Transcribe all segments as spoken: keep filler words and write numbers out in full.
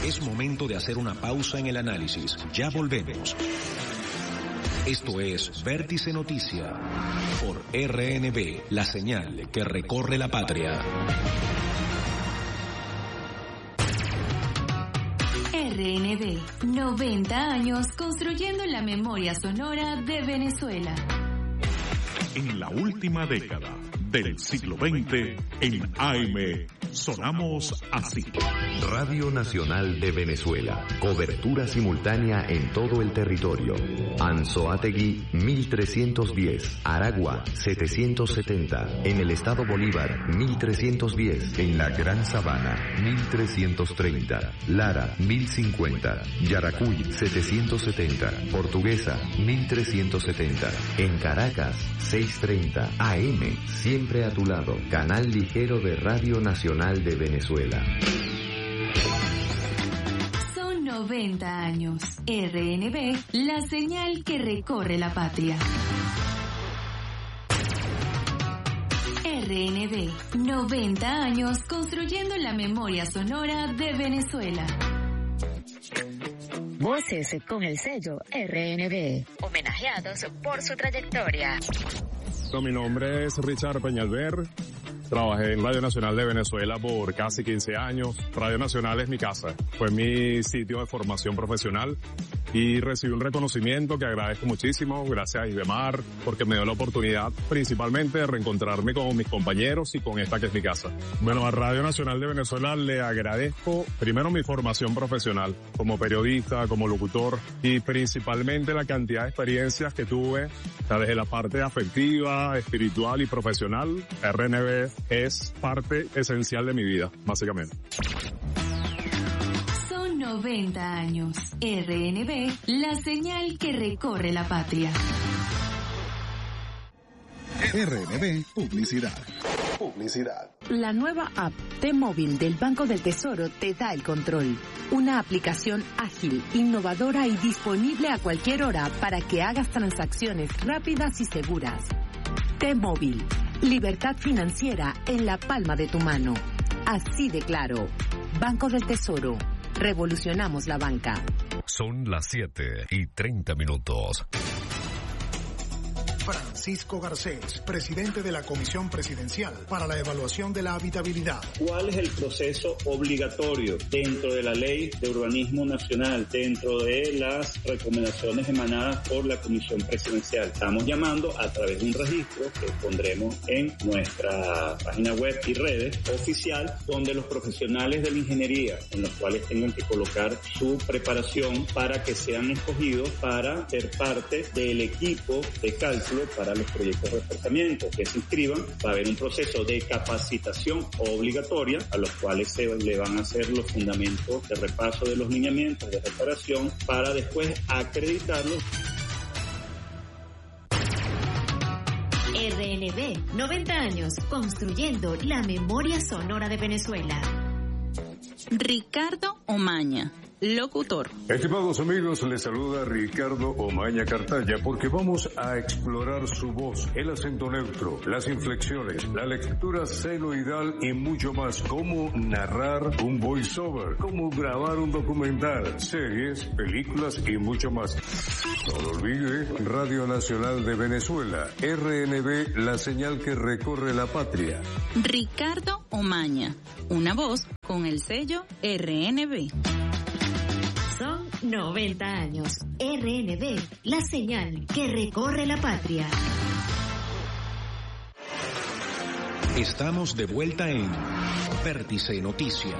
Es momento de hacer una pausa en el análisis. Ya volvemos. Esto es Vértice Noticia por R N B, la señal que recorre la patria. R N B, noventa años construyendo la memoria sonora de Venezuela. En la última década del siglo veinte, en A M, sonamos así. Radio Nacional de Venezuela. Cobertura simultánea en todo el territorio. Anzoátegui mil trescientos diez. Aragua setecientos setenta. En el estado Bolívar mil trescientos diez. En la Gran Sabana mil trescientos treinta. Lara mil cincuenta. Yaracuy setecientos setenta. Portuguesa mil trescientos setenta. En Caracas seiscientos treinta. A M, siempre a tu lado. Canal ligero de Radio Nacional de Venezuela. Son noventa años. R N B, la señal que recorre la patria. R N B, noventa años construyendo la memoria sonora de Venezuela. Voces con el sello R N B, homenajeados por su trayectoria. Mi nombre es Richard Peñalver. Trabajé en Radio Nacional de Venezuela por casi quince años. Radio Nacional es mi casa. Fue mi sitio de formación profesional y recibí un reconocimiento que agradezco muchísimo. Gracias a Idemar porque me dio la oportunidad principalmente de reencontrarme con mis compañeros y con esta que es mi casa. Bueno, a Radio Nacional de Venezuela le agradezco primero mi formación profesional como periodista, como locutor y principalmente la cantidad de experiencias que tuve, o sea, desde la parte afectiva, espiritual y profesional. R N B es parte esencial de mi vida, básicamente. Son noventa años. R N B, la señal que recorre la patria. R N B Publicidad. Publicidad. La nueva app T-Móvil del Banco del Tesoro te da el control. Una aplicación ágil, innovadora y disponible a cualquier hora para que hagas transacciones rápidas y seguras. T-Móvil. Libertad financiera en la palma de tu mano. Así de claro. Banco del Tesoro. Revolucionamos la banca. Son las siete y treinta minutos. Francisco Garcés, presidente de la Comisión Presidencial para la Evaluación de la Habitabilidad. ¿Cuál es el proceso obligatorio dentro de la Ley de Urbanismo Nacional, dentro de las recomendaciones emanadas por la Comisión Presidencial? Estamos llamando a través de un registro que pondremos en nuestra página web y redes oficial, donde los profesionales de la ingeniería, en los cuales tengan que colocar su preparación para que sean escogidos para ser parte del equipo de cálculo para los proyectos de reforzamiento, que se inscriban. Va a haber un proceso de capacitación obligatoria a los cuales se le van a hacer los fundamentos de repaso de los lineamientos de reparación para después acreditarlos. R N B, noventa años construyendo la memoria sonora de Venezuela. Ricardo Omaña, locutor. Estimados amigos, les saluda Ricardo Omaña Cartaya porque vamos a explorar su voz, el acento neutro, las inflexiones, la lectura senoidal y mucho más. Cómo narrar un voiceover, cómo grabar un documental, series, películas y mucho más. No lo olvide, Radio Nacional de Venezuela, R N B, la señal que recorre la patria. Ricardo Omaña, una voz con el sello R N B. Son noventa años. R N B, la señal que recorre la patria. Estamos de vuelta en Vértice Noticia.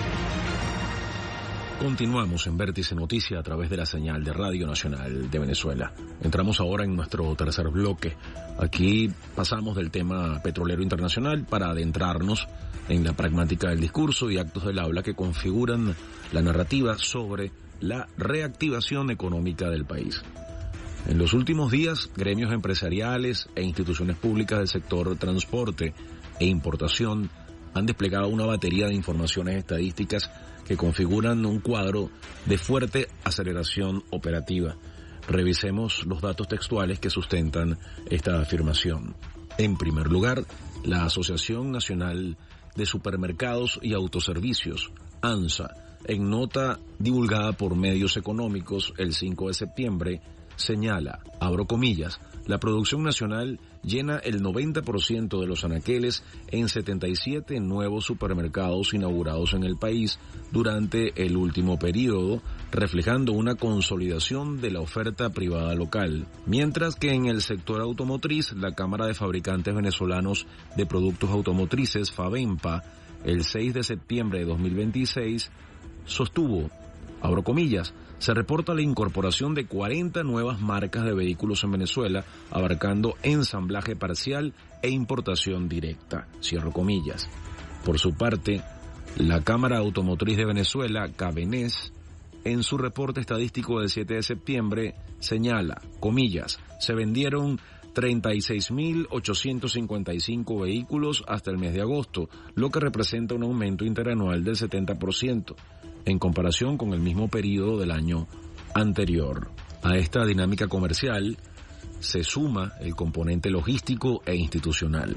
Continuamos en Vértice Noticia a través de la señal de Radio Nacional de Venezuela. Entramos ahora en nuestro tercer bloque. Aquí pasamos del tema petrolero internacional para adentrarnos en la pragmática del discurso y actos del habla que configuran la narrativa sobre la reactivación económica del país. En los últimos días, gremios empresariales e instituciones públicas del sector transporte e importación han desplegado una batería de informaciones estadísticas que configuran un cuadro de fuerte aceleración operativa. Revisemos los datos textuales que sustentan esta afirmación. En primer lugar, la Asociación Nacional de Supermercados y Autoservicios, ANSA, en nota divulgada por medios económicos el cinco de septiembre, señala, abro comillas, la producción nacional llena el noventa por ciento de los anaqueles en setenta y siete nuevos supermercados inaugurados en el país durante el último periodo, reflejando una consolidación de la oferta privada local. Mientras que en el sector automotriz, la Cámara de Fabricantes Venezolanos de Productos Automotrices, FAVENPA, el seis de septiembre de dos mil veintiséis, sostuvo, abro comillas, se reporta la incorporación de cuarenta nuevas marcas de vehículos en Venezuela, abarcando ensamblaje parcial e importación directa, cierro comillas. Por su parte, la Cámara Automotriz de Venezuela, CAVENES, en su reporte estadístico del siete de septiembre, señala, comillas, se vendieron treinta y seis mil ochocientos cincuenta y cinco vehículos hasta el mes de agosto, lo que representa un aumento interanual del setenta por ciento. En comparación con el mismo periodo del año anterior. A esta dinámica comercial se suma el componente logístico e institucional.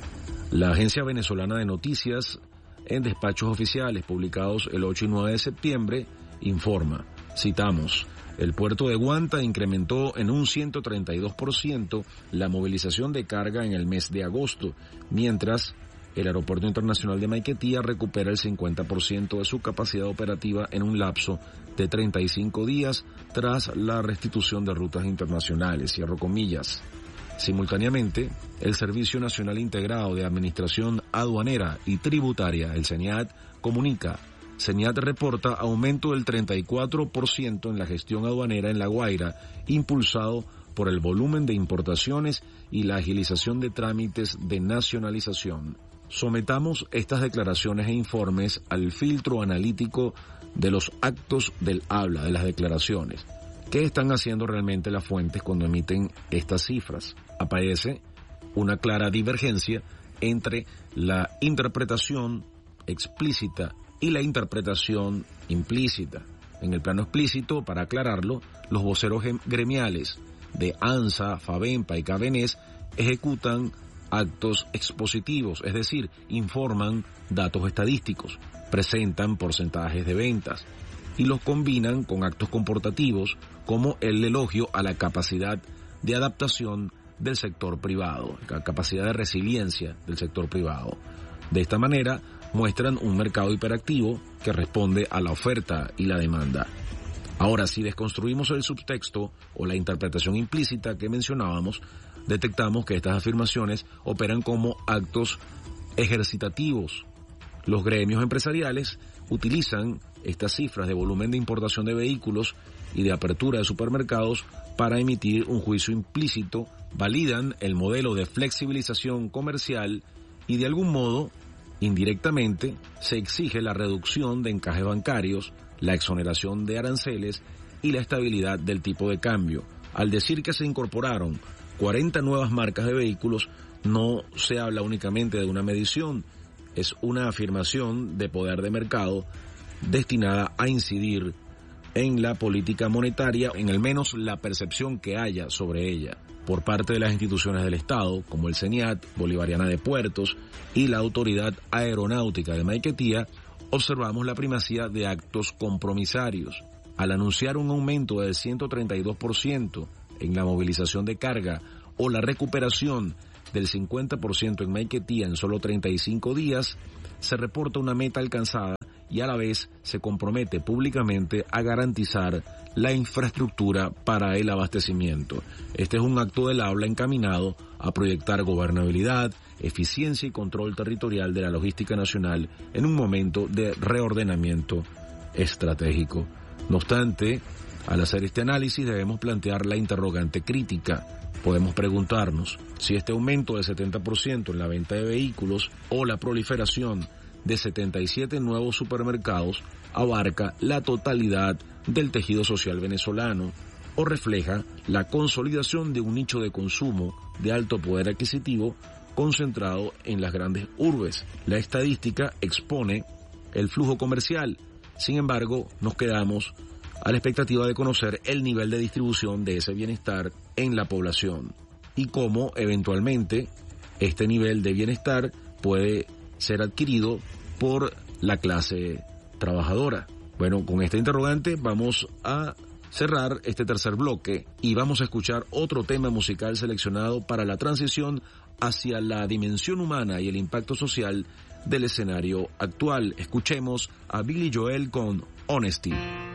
La Agencia Venezolana de Noticias, en despachos oficiales publicados el ocho y nueve de septiembre, informa, citamos, el puerto de Guanta incrementó en un ciento treinta y dos por ciento la movilización de carga en el mes de agosto, mientras el Aeropuerto Internacional de Maiquetía recupera el cincuenta por ciento de su capacidad operativa en un lapso de treinta y cinco días tras la restitución de rutas internacionales, cierro comillas. Simultáneamente, el Servicio Nacional Integrado de Administración Aduanera y Tributaria, el CENIAT, comunica, CENIAT reporta aumento del treinta y cuatro por ciento en la gestión aduanera en La Guaira, impulsado por el volumen de importaciones y la agilización de trámites de nacionalización. Sometamos estas declaraciones e informes al filtro analítico de los actos del habla, de las declaraciones. ¿Qué están haciendo realmente las fuentes cuando emiten estas cifras? Aparece una clara divergencia entre la interpretación explícita y la interpretación implícita. En el plano explícito, para aclararlo, los voceros gremiales de ANSA, FAVENPA y CAVENES ejecutan actos expositivos, es decir, informan datos estadísticos, presentan porcentajes de ventas y los combinan con actos comportativos como el elogio a la capacidad de adaptación del sector privado, la capacidad de resiliencia del sector privado. De esta manera, muestran un mercado hiperactivo que responde a la oferta y la demanda. Ahora, si desconstruimos el subtexto o la interpretación implícita que mencionábamos, detectamos que estas afirmaciones operan como actos ejercitativos. Los gremios empresariales utilizan estas cifras de volumen de importación de vehículos y de apertura de supermercados para emitir un juicio implícito, validan el modelo de flexibilización comercial y de algún modo, indirectamente, se exige la reducción de encajes bancarios, la exoneración de aranceles y la estabilidad del tipo de cambio. Al decir que se incorporaron cuarenta nuevas marcas de vehículos, no se habla únicamente de una medición, es una afirmación de poder de mercado destinada a incidir en la política monetaria, en al menos la percepción que haya sobre ella, por parte de las instituciones del Estado, como el CENIAT, Bolivariana de Puertos y la Autoridad Aeronáutica de Maiquetía. Observamos la primacía de actos compromisarios. Al anunciar un aumento del ciento treinta y dos por ciento en la movilización de carga o la recuperación del cincuenta por ciento en Maiquetía en solo treinta y cinco días, se reporta una meta alcanzada y a la vez se compromete públicamente a garantizar la infraestructura para el abastecimiento. Este es un acto del habla encaminado a proyectar gobernabilidad, eficiencia y control territorial de la logística nacional en un momento de reordenamiento estratégico. No obstante, al hacer este análisis debemos plantear la interrogante crítica. Podemos preguntarnos si este aumento de setenta por ciento en la venta de vehículos o la proliferación de setenta y siete nuevos supermercados abarca la totalidad del tejido social venezolano o refleja la consolidación de un nicho de consumo de alto poder adquisitivo concentrado en las grandes urbes. La estadística expone el flujo comercial. Sin embargo, nos quedamos a la expectativa de conocer el nivel de distribución de ese bienestar en la población y cómo eventualmente este nivel de bienestar puede ser adquirido por la clase trabajadora. Bueno, con esta interrogante vamos a cerrar este tercer bloque y vamos a escuchar otro tema musical seleccionado para la transición hacia la dimensión humana y el impacto social del escenario actual. Escuchemos a Billy Joel con Honesty.